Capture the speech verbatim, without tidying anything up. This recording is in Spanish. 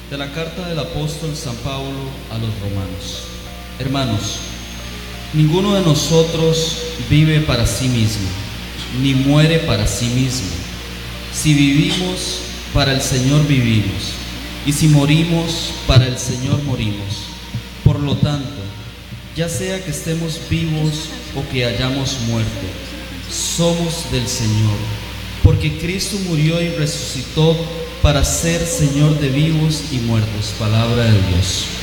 De la carta del apóstol San Pablo a los romanos. Hermanos, ninguno de nosotros vive para sí mismo, ni muere para sí mismo. Si vivimos, para el Señor vivimos, y si morimos, para el Señor morimos. Por lo tanto, ya sea que estemos vivos o que hayamos muerto, somos del Señor, porque Cristo murió y resucitó para ser Señor de vivos y muertos. Palabra de Dios.